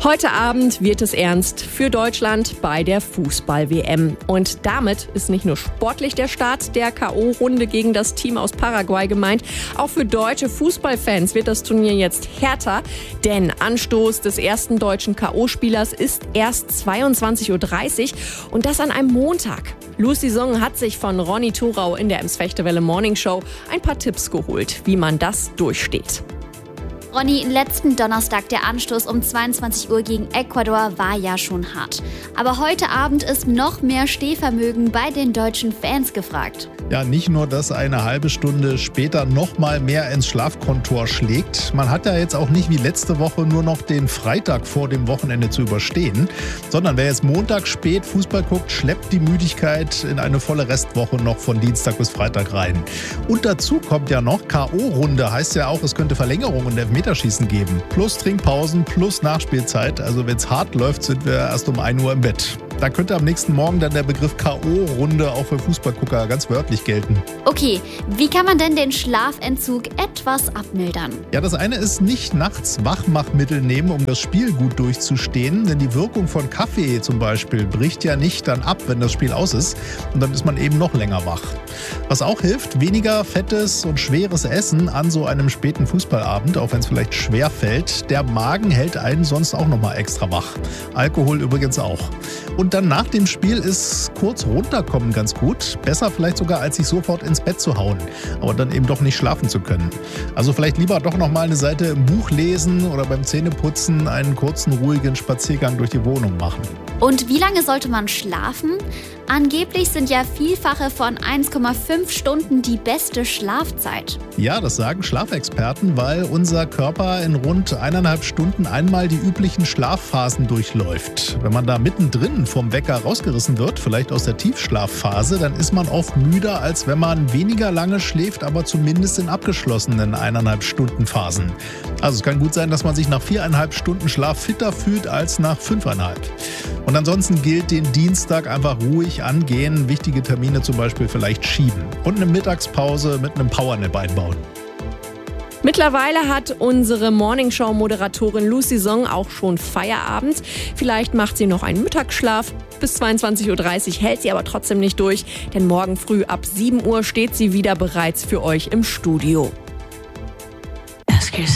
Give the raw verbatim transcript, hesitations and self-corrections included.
Heute Abend wird es ernst für Deutschland bei der Fußball-W M. Und damit ist nicht nur sportlich der Start der K O-Runde gegen das Team aus Paraguay gemeint. Auch für deutsche Fußballfans wird das Turnier jetzt härter. Denn Anstoß des ersten deutschen K O-Spielers ist erst zweiundzwanzig Uhr dreißig und das an einem Montag. Lucy Song hat sich von Ronny Thorau in der Ems Fechtewelle Morning Show ein paar Tipps geholt, wie man das durchsteht. Ronny, letzten Donnerstag der Anstoß um zweiundzwanzig Uhr gegen Ecuador war ja schon hart. Aber heute Abend ist noch mehr Stehvermögen bei den deutschen Fans gefragt. Ja, nicht nur, dass eine halbe Stunde später noch mal mehr ins Schlafkontor schlägt. Man hat ja jetzt auch nicht wie letzte Woche nur noch den Freitag vor dem Wochenende zu überstehen, sondern wer jetzt Montag spät Fußball guckt, schleppt die Müdigkeit in eine volle Restwoche noch von Dienstag bis Freitag rein. Und dazu kommt ja noch K O-Runde, heißt ja auch, es könnte Verlängerungen und Elfmeterschießen geben. Plus Trinkpausen, plus Nachspielzeit. Also wenn es hart läuft, sind wir erst um ein Uhr im Bett. Da könnte am nächsten Morgen dann der Begriff K O-Runde auch für Fußballgucker ganz wörtlich gelten. Okay, wie kann man denn den Schlafentzug etwas abmildern? Ja, das eine ist nicht nachts Wachmachmittel nehmen, um das Spiel gut durchzustehen. Denn die Wirkung von Kaffee zum Beispiel bricht ja nicht dann ab, wenn das Spiel aus ist. Und dann ist man eben noch länger wach. Was auch hilft, weniger fettes und schweres Essen an so einem späten Fußballabend, auch wenn es vielleicht schwer fällt. Der Magen hält einen sonst auch noch mal extra wach. Alkohol übrigens auch. Und dann nach dem Spiel ist kurz runterkommen ganz gut. Besser vielleicht sogar, als sich sofort ins Bett zu hauen. Aber dann eben doch nicht schlafen zu können. Also vielleicht lieber doch noch mal eine Seite im Buch lesen oder beim Zähneputzen einen kurzen, ruhigen Spaziergang durch die Wohnung machen. Und wie lange sollte man schlafen? Angeblich sind ja Vielfache von eins Komma fünf Stunden die beste Schlafzeit. Ja, das sagen Schlafexperten, weil unser Körper in rund eineinhalb Stunden einmal die üblichen Schlafphasen durchläuft. Wenn man da mittendrin vom Wecker rausgerissen wird, vielleicht aus der Tiefschlafphase, dann ist man oft müder, als wenn man weniger lange schläft, aber zumindest in abgeschlossenen eineinhalb Stunden Phasen. Also es kann gut sein, dass man sich nach viereinhalb Stunden Schlaf fitter fühlt als nach fünfeinhalb. Und ansonsten gilt, den Dienstag einfach ruhig angehen, wichtige Termine zum Beispiel vielleicht schieben und eine Mittagspause mit einem Powernap einbauen. Mittlerweile hat unsere Morningshow-Moderatorin Lucy Song auch schon Feierabend. Vielleicht macht sie noch einen Mittagsschlaf. Bis zweiundzwanzig Uhr dreißig hält sie aber trotzdem nicht durch, denn morgen früh ab sieben Uhr steht sie wieder bereits für euch im Studio.